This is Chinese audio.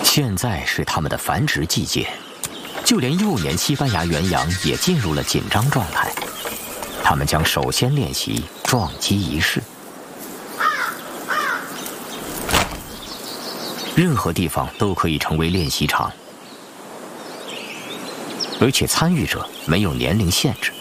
现在是它们的繁殖季节，就连幼年西班牙原羊也进入了紧张状态。他们将首先练习撞击仪式。任何地方都可以成为练习场，而且参与者没有年龄限制。